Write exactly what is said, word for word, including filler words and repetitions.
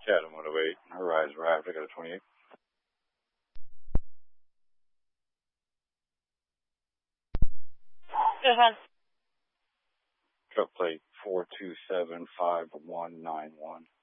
Adam one oh eight, Horizon arrived, I got a twenty-eight. Good. Truck plate four two seven five one nine one.